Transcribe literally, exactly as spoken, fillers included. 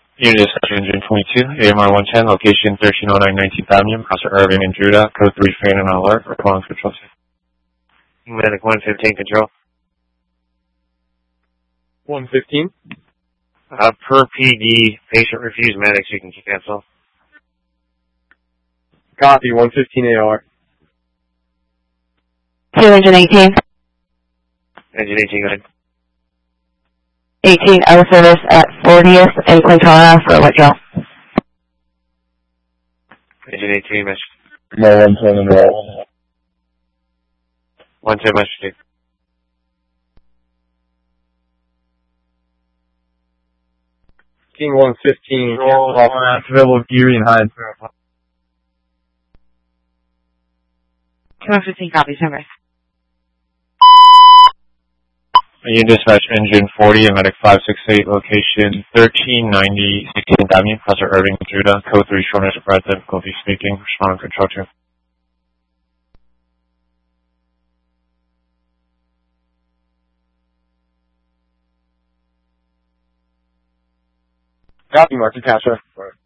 Unit Dispatch Engine twenty-two, A M R one ten, location thirteen oh nine nineteenth Avenue, Casa Irving and Judah, code three, fan and alert, respond control center. Medic one fifteen, control. one fifteen. Uh, per P D, patient refused medics, you can cancel. Copy, one fifteen A R. two engine eighteen. Engine eighteen, go ahead. eighteen out of service at fortieth and Quintana for a wet draw. Engine eighteen, mesh. No one ten and roll. one ten, mesh two. King one fifteen. Roll off available Geary and Hyde. two fifteen copies, number. Unit Dispatch Engine forty, and Medic five six eight, location thirteen ninety sixteenth Avenue, Casa Irving, Judah, code three, shortness of breath, difficulty speaking, respond on control two. Copy, Mark Natasha.